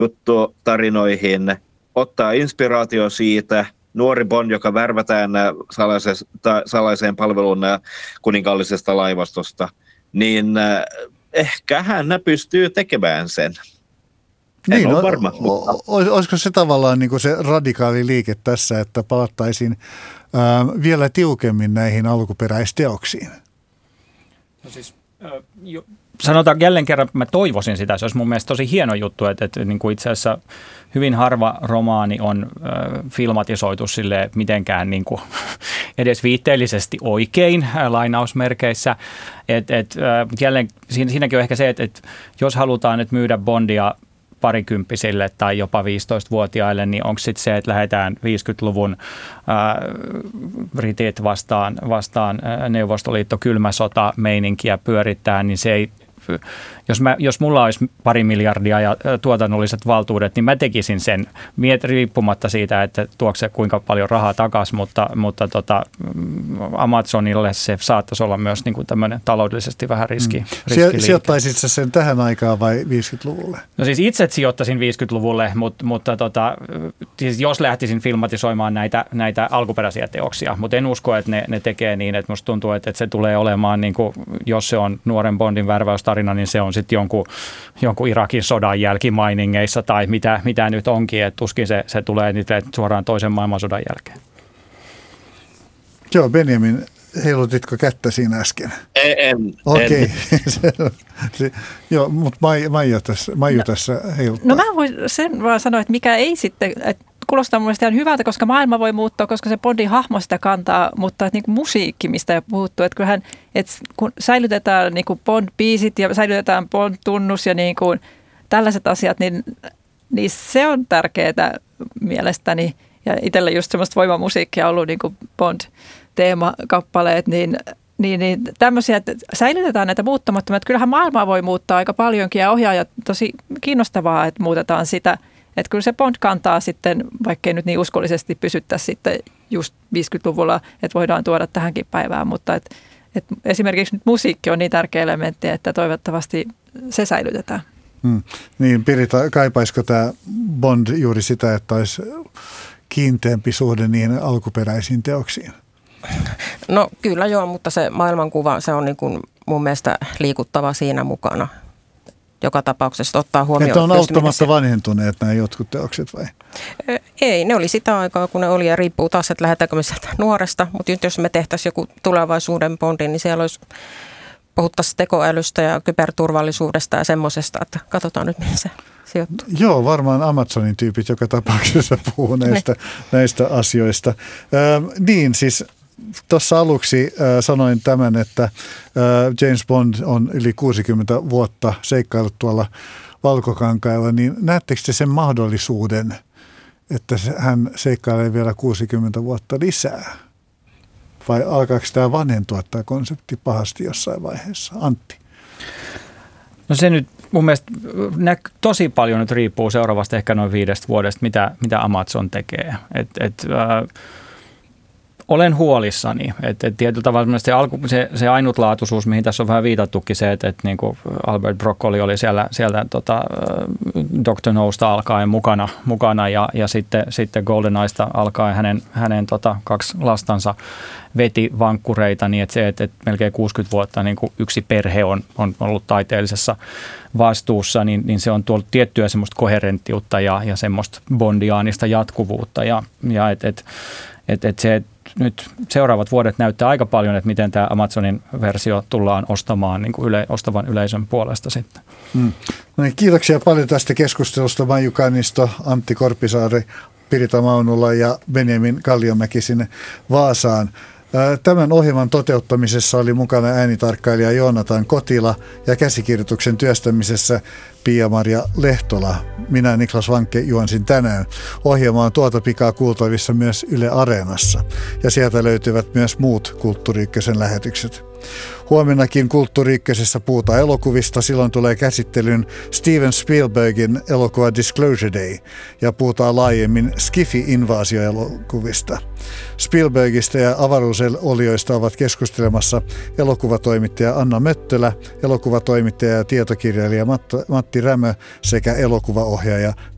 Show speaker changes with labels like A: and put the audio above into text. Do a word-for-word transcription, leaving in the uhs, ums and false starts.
A: juttutarinoihin, ottaa inspiraatio siitä. Nuori Bond, joka värvätään salaiseen palveluun kuninkaallisesta laivastosta, niin ehkä hän pystyy tekemään sen. En
B: niin,
A: ole varma.
B: O, o, olisiko se tavallaan niin kuin se radikaali liike tässä, että palattaisiin ää, vielä tiukemmin näihin alkuperäisteoksiin?
C: No siis, äh, jo, sanotaan jälleen kerran, mä toivoisin sitä. Se olisi mun mielestä tosi hieno juttu, että, että niin kuin itse asiassa hyvin harva romaani on äh, filmatisoitu sille mitenkään niin kuin, edes viitteellisesti oikein äh, lainausmerkeissä. Et, et, äh, jälleen, siinä, siinäkin on ehkä se, että, että jos halutaan nyt myydä Bondia parikymppisille tai jopa viisitoistavuotiaille, niin onko sitten se, että lähdetään viisikymmentäluvun ää, britit vastaan, vastaan ää, Neuvostoliitto kylmä sota meininkiä pyörittää, niin se ei, jos, mä, jos mulla olisi pari miljardia ja tuotannolliset valtuudet, niin mä tekisin sen miet, riippumatta siitä, että tuokse se kuinka paljon rahaa takaisin, mutta, mutta tota, Amazonille se saattaisi olla myös niin kuin tämmöinen taloudellisesti vähän riski, mm. riskiliike.
B: Sijoittaisit sä sen tähän aikaan vai viisikymmentäluvulle?
C: No siis itse sijoittaisin viisikymmentäluvulle, mutta, mutta tota, siis jos lähtisin filmatisoimaan näitä, näitä alkuperäisiä teoksia, mutta en usko, että ne, ne tekee niin, että musta tuntuu, että, että se tulee olemaan, niin kuin, jos se on nuoren Bondin värväystarina, niin se on sitten jonkun, jonkun Irakin sodan jälkimainingeissa tai mitä, mitä nyt onkin, että tuskin se, se tulee niitä suoraan toisen maailmansodan jälkeen.
B: Joo, Benjamin, heilutitko kättä siinä äsken?
A: En.
B: Okei. Okay. Joo, mutta Maiju tässä, Maiju no, tässä heiluttaa.
D: No mä voin sen vaan sanoa, että mikä ei sitten, että kuulostaa mun mielestä ihan hyvältä, koska maailma voi muuttua, koska se Bondin hahmo sitä kantaa, mutta että niin kuin musiikki, mistä ei puhuttu, että kyllähän, että kun säilytetään niin kuin Bond-biisit ja säilytetään Bond-tunnus ja niin kuin tällaiset asiat, niin, niin se on tärkeää mielestäni. Ja itsellä just semmoista voimamusiikkia on ollut niin kuin Bond-teemakappaleet, niin Niin, niin tämmöisiä, että säilytetään näitä muuttamattomia. Että kyllähän maailmaa voi muuttaa aika paljonkin ja ohjaaja tosi kiinnostavaa, että muutetaan sitä. Että kyllä se Bond kantaa sitten, vaikkei nyt niin uskollisesti pysyttäisi sitten just viisikymmentäluvulla, että voidaan tuoda tähänkin päivään. Mutta et, et esimerkiksi nyt musiikki on niin tärkeä elementti, että toivottavasti se säilytetään.
B: Hmm. Niin Pirita, kaipaisiko tämä Bond juuri sitä, että olisi kiinteämpi suhde niihin alkuperäisiin teoksiin?
E: No kyllä joo, mutta se maailmankuva, se on niin kuin mun mielestä liikuttava siinä mukana. Joka tapauksessa ottaa huomioon.
B: Että on auttamatta vanhentuneet nämä jotkut teokset vai?
E: Ei, ne oli sitä aikaa, kun ne oli ja riippuu taas, että lähdetäänkö me sieltä nuoresta. Mutta nyt jos me tehtäisiin joku tulevaisuuden Bondi, niin siellä olisi puhuttaisiin tekoälystä ja kyberturvallisuudesta ja semmoisesta, että katsotaan nyt mihin se sijoittuu.
B: Joo, varmaan Amazonin tyypit joka tapauksessa puhuu näistä, näistä asioista. Äh, niin siis tuossa aluksi äh, sanoin tämän, että äh, James Bond on yli kuusikymmentä vuotta seikkaillut tuolla Valkokankailla, niin näettekö te sen mahdollisuuden, että hän seikkailee vielä kuusikymmentä vuotta lisää? Vai alkaako tämä vanhentua tämä konsepti pahasti jossain vaiheessa? Antti?
C: No se nyt mun mielestä näk, tosi paljon nyt riippuu seuraavasta ehkä noin viidestä vuodesta, mitä, mitä Amazon tekee. Et, et, äh, olen huolissani, että et tietyllä tavalla se, alku, se, se ainutlaatuisuus, mihin tässä on vähän viitattukin se, että et niin kuin Albert Broccoli oli siellä, sieltä tota, doktor Nosta alkaen mukana, mukana ja, ja sitten, sitten GoldenEyesta alkaen hänen, hänen tota, kaksi lastansa veti vankkureita niin, että se, että, että melkein kuusikymmentä vuotta niin kuin yksi perhe on, on ollut taiteellisessa vastuussa, niin, niin se on tuollut tiettyä semmoista koherenttiutta ja, ja semmoista bondiaanista jatkuvuutta ja, ja että et, et, et se nyt seuraavat vuodet näyttää aika paljon, että miten tämä Amazonin versio tullaan ostamaan niin kuin yle, ostavan yleisön puolesta sitten.
B: Hmm. No niin, kiitoksia paljon tästä keskustelusta Maiju Kaunisto, Antti Korpisaari, Pirita Maunula ja Benjamin Kalliomäki sinne Vaasaan. Tämän ohjelman toteuttamisessa oli mukana äänitarkkailija Joonatan Kotila ja käsikirjoituksen työstämisessä Pia-Maria Lehtola. Minä Niklas Vankke juonsin tänään. Ohjelma on tuota pikaa kuultavissa myös Yle Areenassa ja sieltä löytyvät myös muut Kulttuuri Ykkösen lähetykset. Huomennakin Kulttuuri Ykkösessä puhutaan elokuvista. Silloin tulee käsittelyyn Steven Spielbergin elokuva Disclosure Day ja puhutaan laajemmin Skifi-invaasioelokuvista. Spielbergistä ja avaruusolioista ovat keskustelemassa elokuvatoimittaja Anna Möttölä, elokuvatoimittaja ja tietokirjailija Matti Rämö sekä elokuvaohjaaja